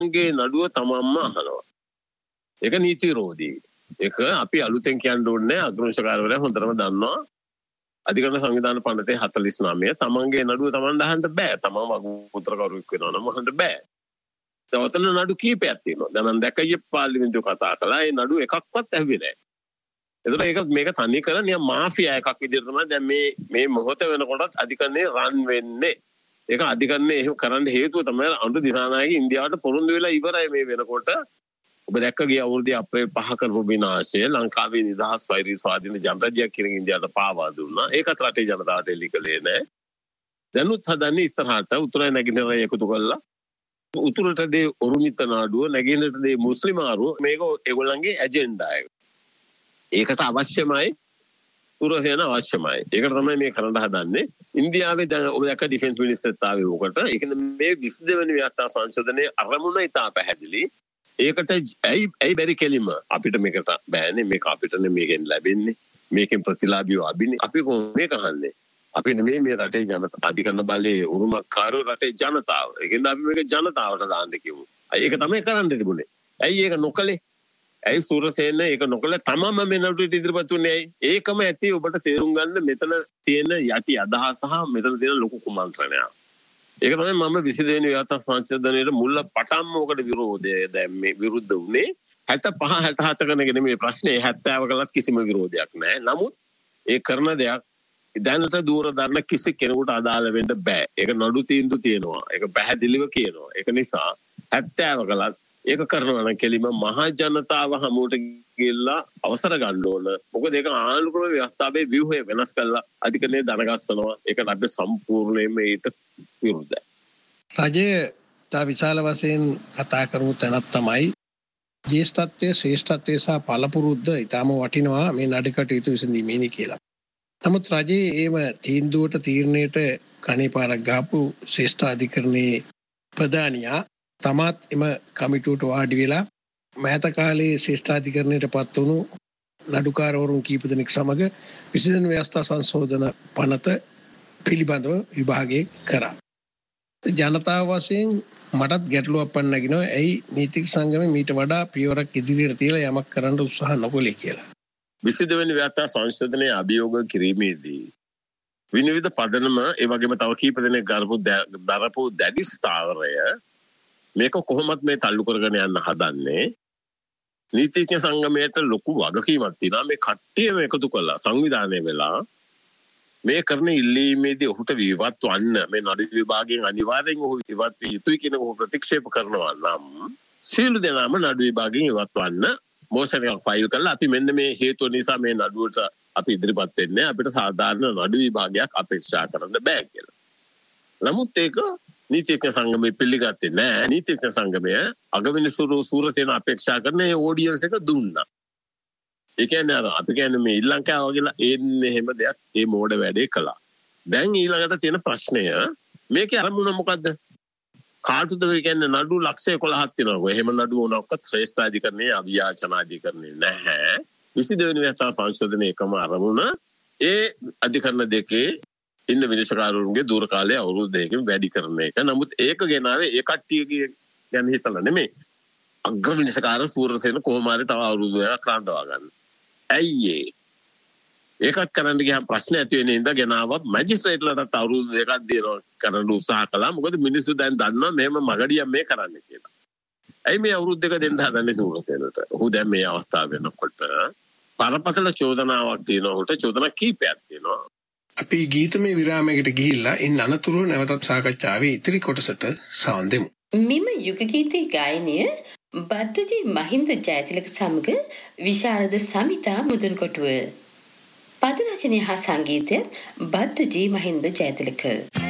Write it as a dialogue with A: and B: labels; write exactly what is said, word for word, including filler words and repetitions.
A: ගේ නඩුව තමන්ම අහනවා. ඒක නීති විරෝධී. ඒක අපි අලුතෙන් කියන්න ඕනේ අග්‍රාංශකාරවරයා හොඳටම දන්නවා. අධිකරණ සංවිධාන පනතේ හතළිස් නවය තමන්ගේ නඩුව තමන්ට අහන්න බෑ. තමන් වගඋත්තරකරුවෙක් වෙනවා නම් අහන්න බෑ. ඔතන නඩු කීපයක් තියෙනවා. දැන් මම දැක්ක ඊයේ පාර්ලිමේන්තුව කතා කළා. ඒ නඩු එකක්වත් ඇහුවේ නැහැ. එතකොට ඒක මේක තනි කර නිය මාෆියා එකක් විදිහට තමයි දැන් මේ මේ මොහොත වෙනකොටත් අධිකරණේ රන් වෙන්නේ. ඒක අධිකරණේ එහෙම කරන්න හේතුව තමයි අනුර දිසානායක ඉන්දියාවට පොරොන්දු වෙලා ඉවරයි මේ වෙනකොට. ඔබ දැක්ක ගිය අවුරුද්දේ අප්‍රේල් පහ කරපු විනාශය ලංකාවේ නිදහස් වෛරී ස්වාධීන ජනරජයක් කියන ඉන්දියාවට පාවා දුන්නා. ඒකත් රටේ ජනතාවට එලි කළේ නැහැ. දැනුත් හදන්නේ ඉස්සරහට උතුරේ නැගෙනහිර එකතු කරලා උතුරට දේ ඔරුමිත නාඩුව නැගෙනහිරට දේ මුස්ලිම් ආරුව මේක ඒගොල්ලන්ගේ ඇජෙන්ඩා එක. ඒකට අවශ්‍යමයි සූරසේන අවශ්‍යමයි. ඒකට තමයි මේ කරන්න හදන්නේ. ඉන්දියාවේ දැන් ඔබ දැක්ක ඩිෆෙන්ස් මිනිස්ටර්ත් ආවේ උකට. ඒක මේ විසි දෙවන ව්‍යවස්ථා සංශෝධනයේ අරමුණ ඉතා පැහැදිලි. ඒකට ඇයි ඇයි බැරි කෙලිම අපිට මේකට බෑනේ මේක අපිටනේ මේකෙන් ලැබෙන්නේ. මේකෙන් ප්‍රතිලාභියෝ අබිනේ. අපි කොහොමද මේක අහන්නේ? අපි නෙමෙයි මේ රටේ ජනතාව අධිකරණ බලයේ උරුමකාරෝ රටේ ජනතාව. ඒකෙන්ද අපි මේක ජනතාවට දාන්න කිව්වෝ. ඒක තමයි කරන්න තිබුණේ. ඇයි ඒක නොකලේ? ඇයි සූරසේන ඒක නොකල තමම මේ නඩුවට ඉදිරිපත් වුණේ ඇයි? ඒකම ඇති ඔබට තේරුම් ගන්න මෙතන තියෙන යටි අදහස සහ මෙතන තියෙන ලොකු කුමන්ත්‍රණය. ඒක තමයි මම විසි දෙවෙනි ව්‍යවස්ථා සංශෝධනයේ මුල පටන්ම ඔකට විරෝධය දැන් මේ විරුද්ධ වුණේ. හැත්තෑ පහ හැත්තෑ හත කනගෙන මේ ප්‍රශ්නේ හැත්තෑව කළත් කිසිම විරෝධයක් නැහැ. නමුත් ඒ කරන දෙයක් දැනට දූර දන්න කිසි කෙනෙකුට අදාළ වෙන්න බෑ. ඒක නඩු තීන්දුව තියෙනවා. ඒක පැහැදිලිව කියනවා. ඒක නිසා හැත්තෑව කළත් ඒක කරනවා නම් කෙලිම මහා ජනතාව හමුවට ගිහිල්ලා අවසර ගන්න ඕන. මොකද ඒක ආණ්ඩුක්‍රම ව්‍යවස්ථාවේ ව්‍යුහය වෙනස් කරලා අධිකරණය දනගස්සනවා. ඒකට අපි සම්පූර්ණයෙන්ම ඊට විරුද්ධයි.
B: රජයේ තා විශාල වශයෙන් කතා කරමු තැනක් තමයි ජේෂ්ඨත්වයේ ශ්‍රේෂ්ඨත්වයේ සහ පළපුරුද්ද ඊටම වටිනවා මේ නඩකට යුතු විසඳීමේදී කියලා. නමුත් රජයේ ඒව තීන්දුවට තීරණයට කණේ පාරක් ගහපු ශ්‍රේෂ්ඨ අධිකරණයේ ප්‍රධානියා තමත් එම කමිටුවට වාඩි වෙලා මෑත කාලයේ ශ්‍රේෂ්ඨාධිකරණයට පත් වුණු නඩුකාරවරුන් කීප දෙනෙක් සමග විසි දෙවන ව්‍යවස්ථා සංශෝධන පනත පිළිබඳව විභාගය කරා. ජනතාව වශයෙන් මටත් ගැටලුවක් පන්නගෙනවා. ඇයි නීතික සංගමේ මීට වඩා පියවරක් ඉදිරියට තියලා යමක් කරන්න උත්සාහ නොකළේ කියලා.
A: විසි දෙවන ව්‍යවස්ථා සංශෝධනයේ අභියෝග කිරීමේදී විනිවිද පදනම ඒ වගේම තව කීප දෙනෙක් ගරපු දරපු දැඩි ස්ථාවරය මේක කොහොමත් මේ තල්ලු කරගෙන යන්න හදන්නේ. නීතිඥ සංගමයට ලොකු වගකීමක් තියෙනවා. මේ කට්ටියම එකතු කළා සංවිධානය වෙලා මේ කරන ඉල්ලීමේදී ඔහුට විවත් වන්න මේ නඩු විභාගයෙන් අනිවාර්යෙන් ඔහු විවත් විය යුතුයි කියන ඔහු ප්‍රතික්ෂේප කරනවා නම් සියලු දෙනාම නඩු විභාගයෙන් ඉවත් වන්න මොෂන් එකක් ෆයිල් කරලා අපි මෙන්න මේ හේතුව නිසා මේ නඩුවට අපි ඉදිරිපත් වෙන්නේ අපිට සාධාරණ නඩු විභාගයක් අපේක්ෂා කරන්න බෑ කියලා. නමුත් ඒක නීතිඥ සංගමය පිළිගත්තේ නෑ. නීතිඥ සංගමය අගවිනිසුරු සූරසේන අපේක්ෂා කරන ඒ ඔඩියන්ස් එක දුන්නා. ඒ කියන්නේ අර අපි කියන්නේ මේ ශ්‍රී ලංකාව වගේ එන්නේ එහෙම දෙයක් ඒ මෝඩ වැඩේ කළා. දැන් ඊළඟට තියෙන ප්‍රශ්නය මේකේ අරමුණ මොකද්ද? කාටද ඒ කියන්නේ නඩු ලක්ෂ එකොළහක් තියෙනවා. එහෙම නඩු මොනක්වත් ශ්‍රේෂ්ඨ අධිකරණයේ අවියාචන අධිකරණයේ නැහැ. විසි දෙවෙනි ව්‍යවස්ථා සංශෝධනයේ එකම අරමුණ ඒ අධිකරණ දෙකේ ඉන්න විනිශ්චයකාරවරුන්ගේ දූර කාලයේ අවුරුදු දෙකකින් වැඩි කරන එක. නමුත් ඒක ගෙනාවේ ඒ කට්ටියගේ ගැන හිතලා නෙමෙයි. අග්‍ර විනිශ්චයකාර සූරසේන කොහොම හරි තව අවුරුදු දෙකක් රඳවා ගන්න. ඇයි ඒ? ඒකත් කරන්න ගියාම ප්‍රශ්න ඇති වෙන්නේ ඉඳ ගෙනාවත් මැජිස්ට්‍රේට්ලටත් අවුරුදු දෙකක් දෙනවා කරන්න උත්සාහ කළා. මොකද මිනිස්සු දැන් දන්නවා මේම මගඩියක් මේ කරන්න කියලා. ඇයි මේ අවුරුදු දෙක දෙන්න හදන්නේ සූරසේනට? ඔහු දැන් මේ අවස්ථාව වෙනකොට පරපතල චෝදනාවක් තියෙනවා. ඔහුට චෝදනා කීපයක් තියෙනවා.
B: අපි ගීතමය විරාමයකට ගිහිල්ලා ඉන් අනතුරුව නැවතත් සාකච්ඡාවේ ඉතිරි කොටසට සවන් දෙමු.
C: මෙම යුග ගීතයේ ගායනය බද්දුජී මහින්ද ජයතිලක සමග විශාරද සමිතා මුදුන්කොටුව. පද රචනය හා සංගීතය බද්දුජී මහින්ද ජයතිලක.